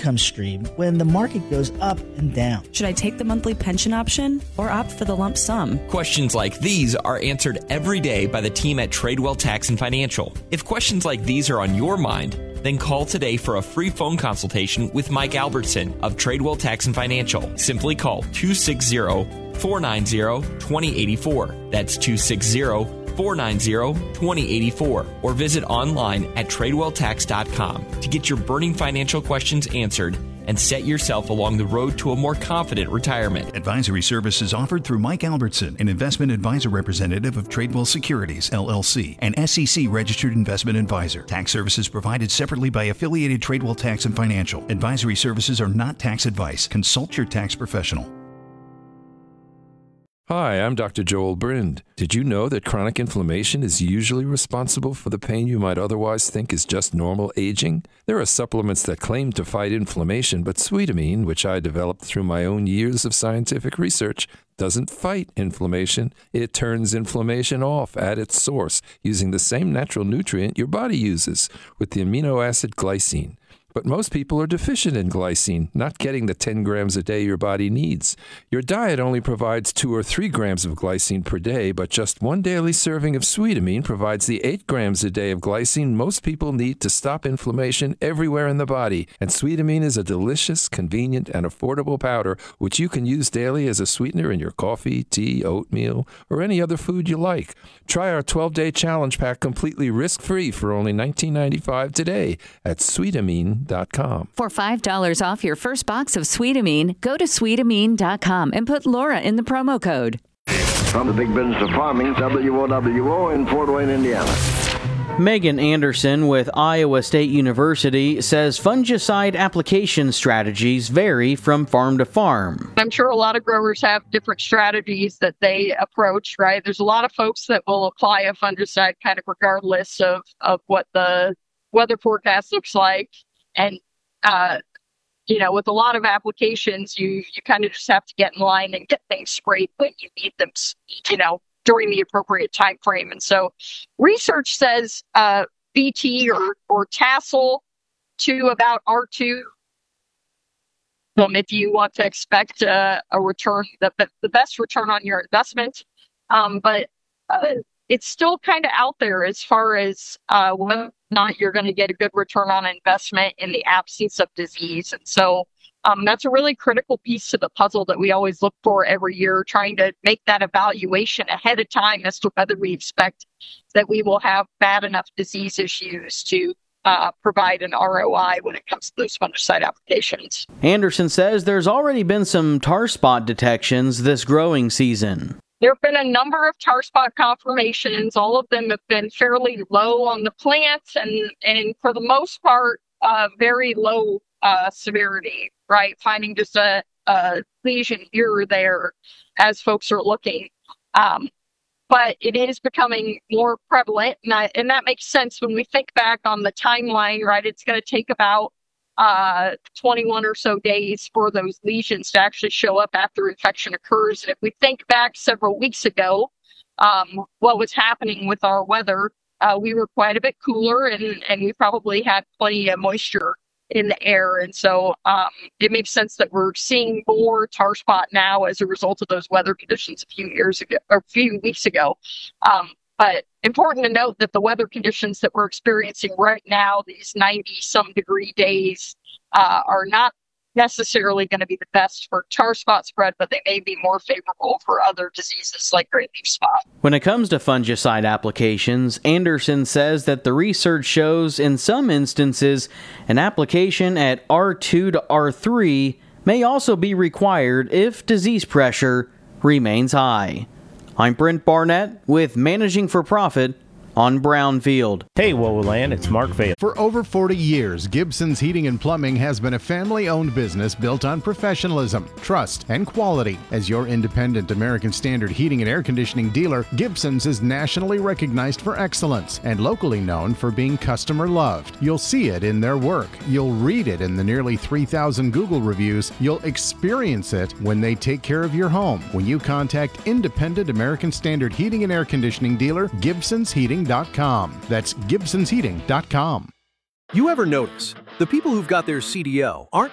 income stream when the market goes up and down. Should I take the monthly pension option or opt for the lump sum? Questions like these are answered every day by the team at Tradewell Tax and Financial. If questions like these are on your mind, then call today for a free phone consultation with Mike Albertson of Tradewell Tax and Financial. Simply call 260-490-2084. That's 260-490-2084. Or visit online at TradewellTax.com to get your burning financial questions answered and set yourself along the road to a more confident retirement. Advisory services offered through Mike Albertson, an investment advisor representative of Tradewell Securities, LLC, an SEC-registered investment advisor. Tax services provided separately by affiliated Tradewell Tax and Financial. Advisory services are not tax advice. Consult your tax professional. Hi, I'm Dr. Joel Brind. Did you know that chronic inflammation is usually responsible for the pain you might otherwise think is just normal aging? There are supplements that claim to fight inflammation, but Sweetamine, which I developed through my own years of scientific research, doesn't fight inflammation. It turns inflammation off at its source using the same natural nutrient your body uses, with the amino acid glycine. But most people are deficient in glycine, not getting the 10 grams a day your body needs. Your diet only provides 2 or 3 grams of glycine per day, but just one daily serving of Sweetamine provides the 8 grams a day of glycine most people need to stop inflammation everywhere in the body. And Sweetamine is a delicious, convenient, and affordable powder which you can use daily as a sweetener in your coffee, tea, oatmeal, or any other food you like. Try our 12-day challenge pack completely risk-free for only $19.95 today at Sweetamine.com. For $5 off your first box of Sweetamine, go to Sweetamine.com and put Laura in the promo code. From the big business of farming, WOWO in Fort Wayne, Indiana. Megan Anderson with Iowa State University says fungicide application strategies vary from farm to farm. I'm sure a lot of growers have different strategies that they approach, right? There's a lot of folks that will apply a fungicide kind of regardless of what the weather forecast looks like. And, with a lot of applications, you kind of just have to get in line and get things sprayed when you need them, during the appropriate time frame. And so research says BT or tassel to about R2. If you want to expect a return, the best return on your investment. But it's still kind of out there as far as whether or not you're going to get a good return on investment in the absence of disease. And so that's a really critical piece of the puzzle that we always look for every year, trying to make that evaluation ahead of time as to whether we expect that we will have bad enough disease issues to provide an ROI when it comes to those fungicide applications. Anderson says there's already been some tar spot detections this growing season. There have been a number of tar spot confirmations. All of them have been fairly low on the plants and for the most part, very low severity, right? Finding just a lesion here or there as folks are looking. But it is becoming more prevalent, and that makes sense when we think back on the timeline, right? It's going to take about 21 or so days for those lesions to actually show up after infection occurs. And if we think back several weeks ago, what was happening with our weather, we were quite a bit cooler and we probably had plenty of moisture in the air. And so it makes sense that we're seeing more tar spot now as a result of those weather conditions a few weeks ago. But important to note that the weather conditions that we're experiencing right now, these 90-some degree days, are not necessarily going to be the best for tar spot spread, but they may be more favorable for other diseases like great leaf spot. When it comes to fungicide applications, Anderson says that the research shows in some instances an application at R2 to R3 may also be required if disease pressure remains high. I'm Brent Barnett with Managing for Profit on Brownfield. Hey, WOWOland, it's Mark Vale. For over 40 years, Gibson's Heating and Plumbing has been a family-owned business built on professionalism, trust, and quality. As your independent American Standard heating and air conditioning dealer, Gibson's is nationally recognized for excellence and locally known for being customer-loved. You'll see it in their work. You'll read it in the nearly 3,000 Google reviews. You'll experience it when they take care of your home. When you contact independent American Standard heating and air conditioning dealer, Gibson'sHeating.com. That's Gibson'sHeating.com. You ever notice the people who've got their CDL aren't